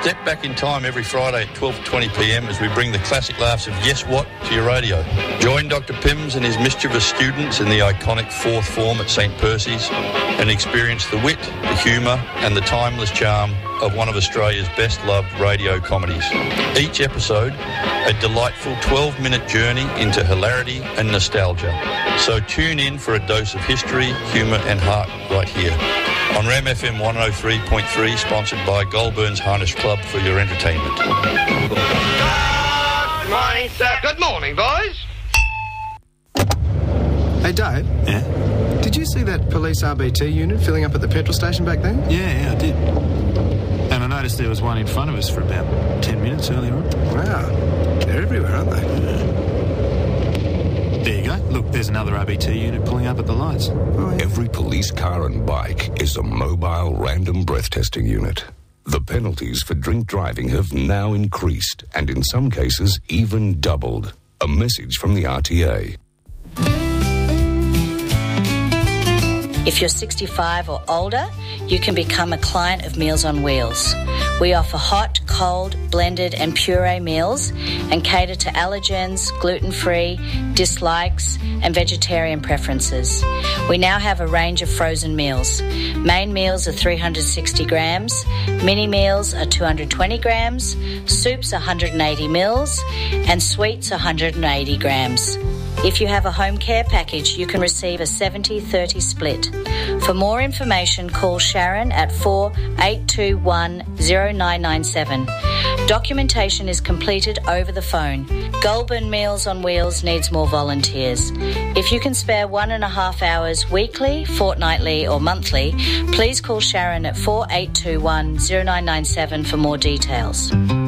Step back in time every Friday at 12:20pm as we bring the classic laughs of Yes What to your radio. Join Dr. Pims and his mischievous students in the iconic fourth form at St. Percy's and experience the wit, the humour and the timeless charm of one of Australia's best-loved radio comedies. Each episode, a delightful 12-minute journey into hilarity and nostalgia. So tune in for a dose of history, humour and heart right here on Ram FM 103.3, sponsored by Goulburn's Harness Club for your entertainment. Good morning, sir. Good morning, boys. Hey, Dave. Yeah? Did you see that police RBT unit filling up at the petrol station back then? Yeah, I did. And I noticed there was one in front of us for about 10 minutes earlier on. Wow. They're everywhere, aren't they? There you go. Look, there's another RBT unit pulling up at the lights. Oh, yeah. Every police car and bike is a mobile random breath testing unit. The penalties for drink driving have now increased and in some cases even doubled. A message from the RTA. If you're 65 or older, you can become a client of Meals on Wheels. We offer hot, cold, blended and puree meals and cater to allergens, gluten-free, dislikes and vegetarian preferences. We now have a range of frozen meals. Main meals are 360 grams, mini meals are 220 grams, soups 180 mils and sweets 180 grams. If you have a home care package, you can receive a 70-30 split. For more information, call Sharon at 4821-0997. Documentation is completed over the phone. Goulburn Meals on Wheels needs more volunteers. If you can spare 1.5 hours weekly, fortnightly or monthly, please call Sharon at 4821-0997 for more details.